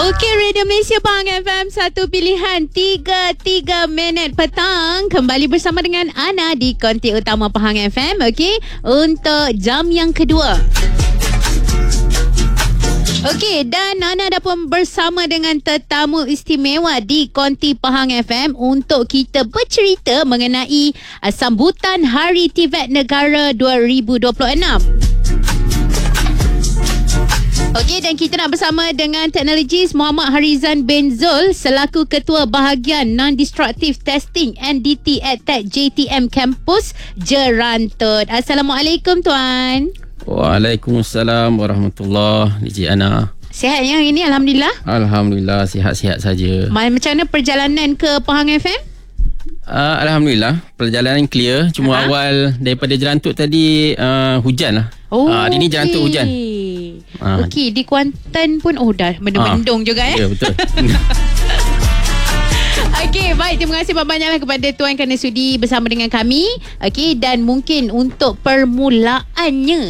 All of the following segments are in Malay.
Okey, Radio Malaysia Pahang FM, satu pilihan 3 minit petang. Kembali bersama dengan Ana di konti utama Pahang FM. Okey, untuk jam yang kedua. Okey, dan Ana dah pun bersama dengan tetamu istimewa di konti Pahang FM untuk kita bercerita mengenai sambutan Hari TVET Negara 2026. Okey, dan kita nak bersama dengan teknologis Muhammad Harizan bin Zul selaku Ketua Bahagian Non-Destructive Testing NDT EdTech JTM Campus Jerantut. Assalamualaikum Tuan. Waalaikumsalam warahmatullahi. DJ Ana. Sihat ya hari ini? Alhamdulillah. Alhamdulillah, sihat-sihat saja. Macam mana perjalanan ke Pahang FM? Alhamdulillah, perjalanan clear. Cuma awal daripada Jerantut tadi hujan lah. Hari ni Jerantut hujan. Okey, di Kuantan pun dah mendung-mendung juga ya. Ya, betul. Okey, baik, terima kasih banyak-banyaklah kepada Tuan kerana sudi bersama dengan kami. Okey, dan mungkin untuk permulaannya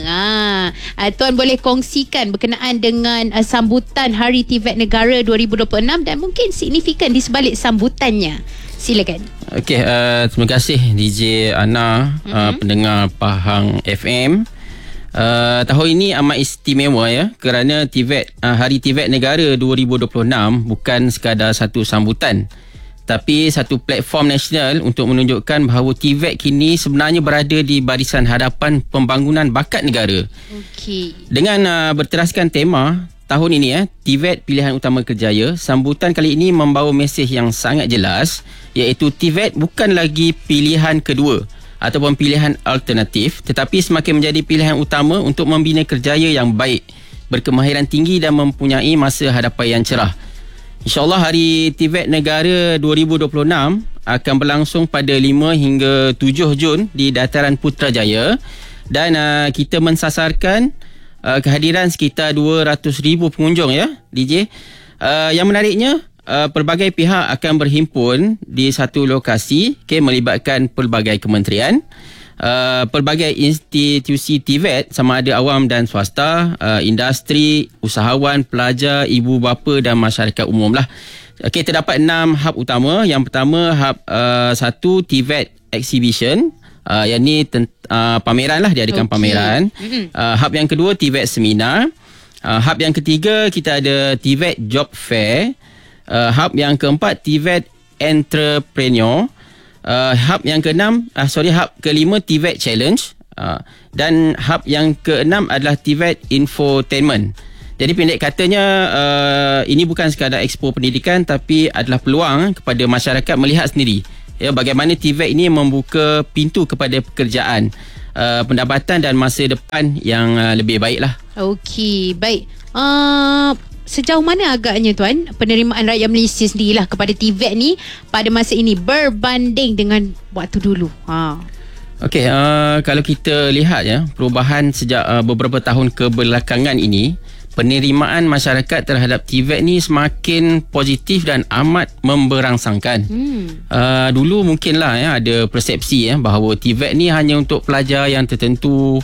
Tuan boleh kongsikan berkenaan dengan sambutan Hari TVET Negara 2026 dan mungkin signifikan di sebalik sambutannya. Silakan. Okey, terima kasih DJ Ana, pendengar Pahang FM. Tahun ini amat istimewa ya, kerana TVET, Hari TVET Negara 2026 bukan sekadar satu sambutan, tapi satu platform nasional untuk menunjukkan bahawa TVET kini sebenarnya berada di barisan hadapan pembangunan bakat negara. Okey. Dengan berteraskan tema tahun ini TVET Pilihan Utama Kerjaya, sambutan kali ini membawa mesej yang sangat jelas, iaitu TVET bukan lagi pilihan kedua ataupun pilihan alternatif, tetapi semakin menjadi pilihan utama untuk membina kerjaya yang baik, berkemahiran tinggi dan mempunyai masa hadapan yang cerah. InsyaAllah Hari TVET Negara 2026 akan berlangsung pada 5 hingga 7 Jun di Dataran Putrajaya, dan kita mensasarkan kehadiran sekitar 200,000 pengunjung ya DJ. Yang menariknya, pelbagai pihak akan berhimpun di satu lokasi, melibatkan pelbagai kementerian, pelbagai institusi TVET sama ada awam dan swasta, industri, usahawan, pelajar, ibu bapa dan masyarakat umum lah. Terdapat 6 hub utama. Yang pertama, hub 1 TVET Exhibition, yang ni pameran lah, diadakan pameran. Hub yang kedua TVET Seminar. Hub yang ketiga kita ada TVET Job Fair. Hub yang keempat TVET Entrepreneur. Hub yang hub kelima TVET Challenge. Dan hub yang keenam adalah TVET Infotainment. Jadi pendek katanya, ini bukan sekadar expo pendidikan, tapi adalah peluang kepada masyarakat melihat sendiri ya, bagaimana TVET ini membuka pintu kepada pekerjaan, pendapatan dan masa depan yang lebih baik lah. Okey, baik. Sejauh mana agaknya Tuan penerimaan rakyat Malaysia sendirilah kepada TVET ni pada masa ini berbanding dengan waktu dulu? Okey, kalau kita lihat ya, perubahan sejak beberapa tahun kebelakangan ini, penerimaan masyarakat terhadap TVET ni semakin positif dan amat memberangsangkan. Dulu mungkinlah ya ada persepsi bahawa TVET ni hanya untuk pelajar yang tertentu,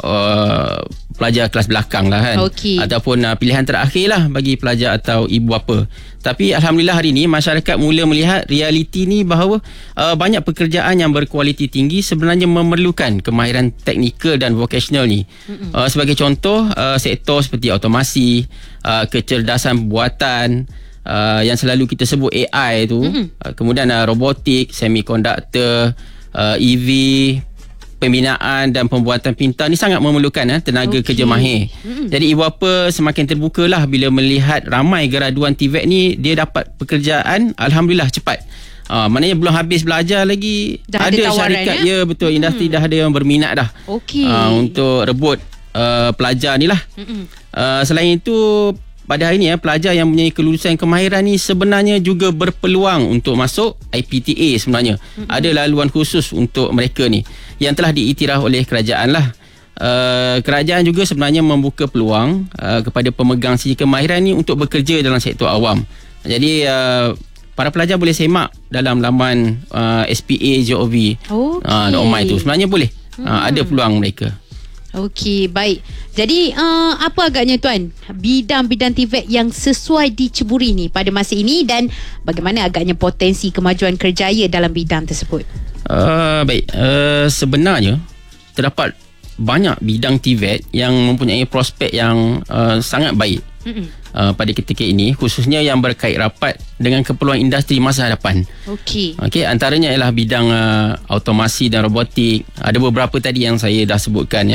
pelajar kelas belakang lah kan, ataupun pilihan terakhir lah bagi pelajar atau ibu bapa. Tapi Alhamdulillah hari ni masyarakat mula melihat realiti ni bahawa banyak pekerjaan yang berkualiti tinggi sebenarnya memerlukan kemahiran teknikal dan vocational ni. Sebagai contoh, sektor seperti otomasi, kecerdasan buatan, yang selalu kita sebut AI tu, kemudian robotik, semikonduktor, EV, pembinaan dan pembuatan pintar ni sangat memerlukan tenaga kerja mahir. Jadi ibu bapa semakin terbukalah bila melihat ramai graduan TVET ni dia dapat pekerjaan Alhamdulillah cepat. Maknanya belum habis belajar lagi dah ada syarikat ya betul, industri dah ada yang berminat dah untuk rebut pelajar ni lah. Selain itu, pada hari ni pelajar yang mempunyai kelulusan kemahiran ni sebenarnya juga berpeluang untuk masuk IPTA sebenarnya. Ada laluan khusus untuk mereka ni yang telah diiktiraf oleh kerajaan lah. Kerajaan juga sebenarnya membuka peluang kepada pemegang sijil kemahiran ni untuk bekerja dalam sektor awam. Jadi para pelajar boleh semak dalam laman SPA.gov.my tu. Sebenarnya boleh ada peluang mereka. Okey, baik. Jadi apa agaknya tuan bidang-bidang TVET yang sesuai diceburi ni pada masa ini, dan bagaimana agaknya potensi kemajuan kerjaya dalam bidang tersebut? Baik, sebenarnya terdapat banyak bidang TVET yang mempunyai prospek yang sangat baik pada ketika ini, khususnya yang berkait rapat dengan keperluan industri masa hadapan. Okey. Antaranya ialah bidang automasi dan robotik. Ada beberapa tadi yang saya dah sebutkan ya.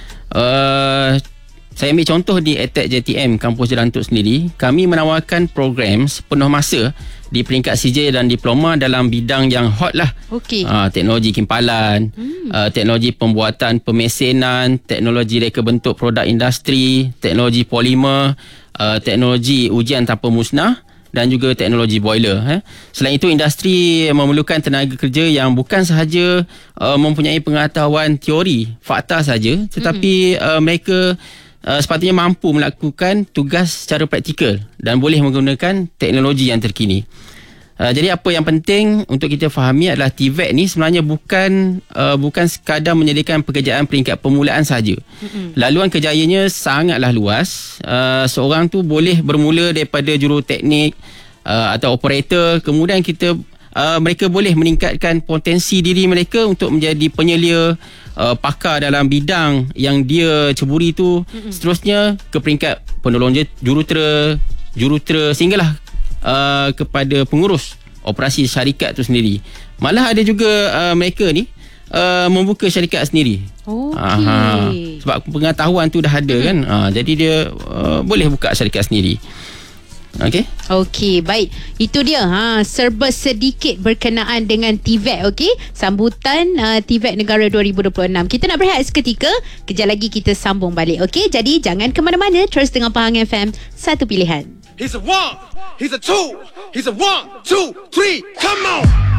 Saya ambil contoh di EdTech JTM Kampus Jerantuk sendiri. Kami menawarkan program sepenuh masa di peringkat CJ dan diploma dalam bidang yang hot lah. Okey. Teknologi kimpalan, teknologi pembuatan pemesenan, teknologi reka bentuk produk industri, teknologi polimer, teknologi ujian tanpa musnah dan juga teknologi boiler. Selain itu, industri memerlukan tenaga kerja yang bukan sahaja mempunyai pengetahuan teori, fakta saja, tetapi mereka sepatutnya mampu melakukan tugas secara praktikal dan boleh menggunakan teknologi yang terkini. Jadi apa yang penting untuk kita fahami adalah TVET ni sebenarnya bukan sekadar menyediakan pekerjaan peringkat permulaan sahaja. Laluan kerjayanya sangatlah luas. Seorang tu boleh bermula daripada juruteknik atau operator, kemudian mereka boleh meningkatkan potensi diri mereka untuk menjadi penyelia, pakar dalam bidang yang dia ceburi tu, seterusnya ke peringkat penolong jurutera sehinggalah kepada pengurus operasi syarikat tu sendiri. Malah ada juga mereka ni membuka syarikat sendiri. Sebab pengetahuan tu dah ada kan. Jadi dia boleh buka syarikat sendiri. Okey, baik. Itu dia serba sedikit berkenaan dengan TVET. Okey, sambutan TVET Negara 2026. Kita nak berehat seketika. Kejap lagi kita sambung balik. Okey, jadi jangan ke mana-mana, terus dengan Pahang FM, satu pilihan. He's a 1, he's a 2, he's a 1, 2, 3, come on!